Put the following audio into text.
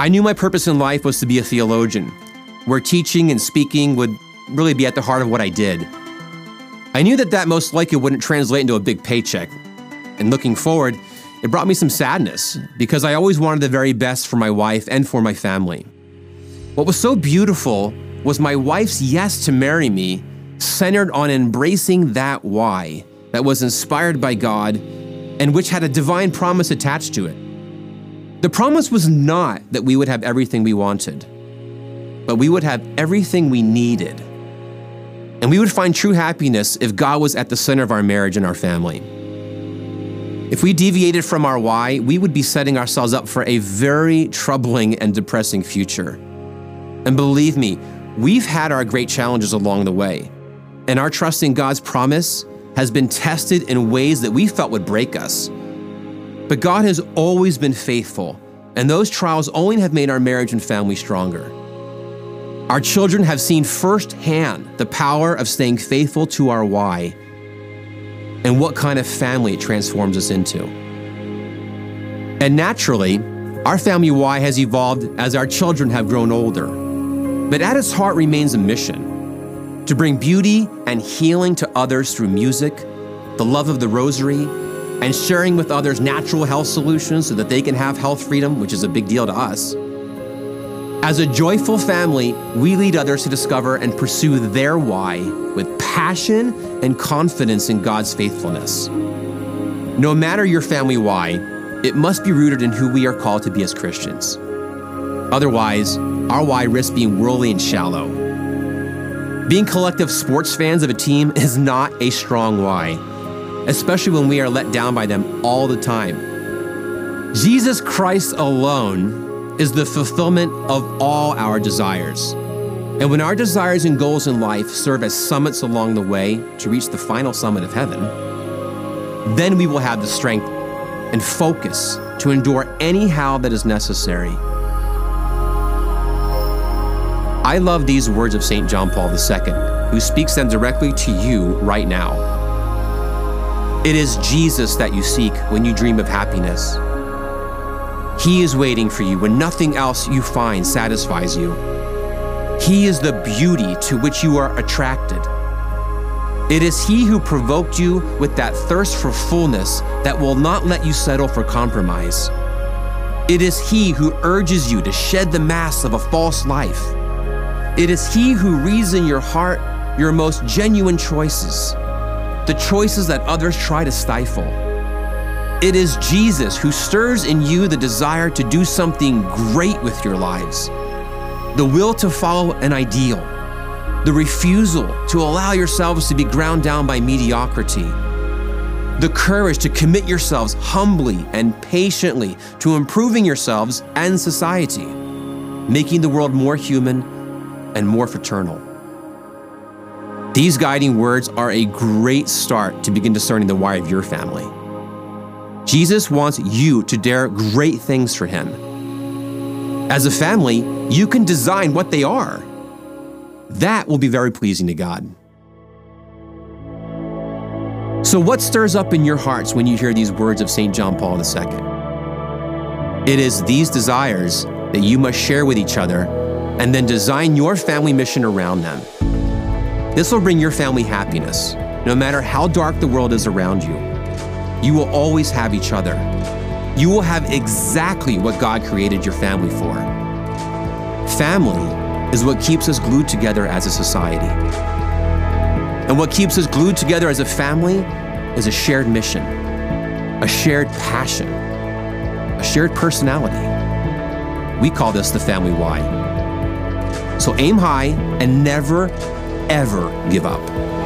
I knew my purpose in life was to be a theologian, where teaching and speaking would really be at the heart of what I did. I knew that most likely wouldn't translate into a big paycheck. And looking forward, it brought me some sadness because I always wanted the very best for my wife and for my family. What was so beautiful was my wife's yes to marry me centered on embracing that why that was inspired by God and which had a divine promise attached to it. The promise was not that we would have everything we wanted, but we would have everything we needed. And we would find true happiness if God was at the center of our marriage and our family. If we deviated from our why, we would be setting ourselves up for a very troubling and depressing future. And believe me, we've had our great challenges along the way, and our trust in God's promise has been tested in ways that we felt would break us. But God has always been faithful, and those trials only have made our marriage and family stronger. Our children have seen firsthand the power of staying faithful to our why and what kind of family it transforms us into. And naturally, our family why has evolved as our children have grown older. But at its heart remains a mission to bring beauty and healing to others through music, the love of the rosary, and sharing with others natural health solutions so that they can have health freedom, which is a big deal to us. As a joyful family, we lead others to discover and pursue their why with passion and confidence in God's faithfulness. No matter your family why, it must be rooted in who we are called to be as Christians. Otherwise, our why risks being worldly and shallow. Being collective sports fans of a team is not a strong why, especially when we are let down by them all the time. Jesus Christ alone is the fulfillment of all our desires. And when our desires and goals in life serve as summits along the way to reach the final summit of heaven, then we will have the strength and focus to endure any how that is necessary. I love these words of St. John Paul II, who speaks them directly to you right now. It is Jesus that you seek when you dream of happiness. He is waiting for you when nothing else you find satisfies you. He is the beauty to which you are attracted. It is He who provoked you with that thirst for fullness that will not let you settle for compromise. It is He who urges you to shed the mask of a false life. It is He who reads in your heart your most genuine choices, the choices that others try to stifle. It is Jesus who stirs in you the desire to do something great with your lives, the will to follow an ideal, the refusal to allow yourselves to be ground down by mediocrity, the courage to commit yourselves humbly and patiently to improving yourselves and society, making the world more human and more fraternal. These guiding words are a great start to begin discerning the why of your family. Jesus wants you to dare great things for Him. As a family, you can design what they are. That will be very pleasing to God. So what stirs up in your hearts when you hear these words of St. John Paul II? It is these desires that you must share with each other and then design your family mission around them. This will bring your family happiness, no matter how dark the world is around you. You will always have each other. You will have exactly what God created your family for. Family is what keeps us glued together as a society. And what keeps us glued together as a family is a shared mission, a shared passion, a shared personality. We call this the family why. So aim high and never, ever give up.